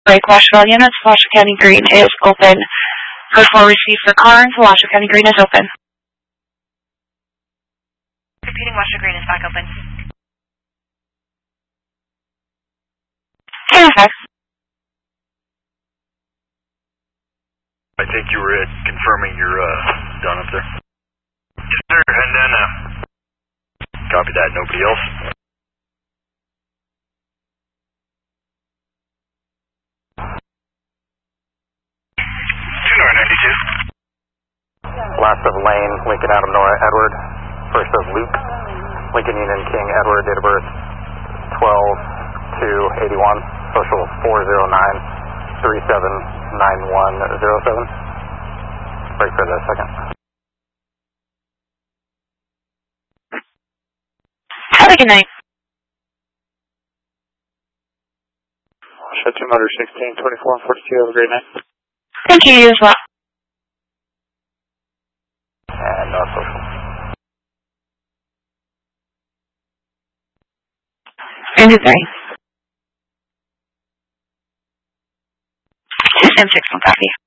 Break Washington units, Washoe County Green is open. Code 4 received for Carnes, Washoe County Green is open. Repeating, Washoe Green is back open. Perfect. I think you were confirming you're done up there. Yes, sir, and then copy that, nobody else. Last of Lane, Lincoln Adam Nora Edward. First of Luke, Lincoln Union King Edward, date of birth 12/2/81, social 409-379107. Break for the second. Have a good night. Shut 2 motor 16, 24 and 42, have a great night. Thank you, you as well. And social. And it's 6 1 copy.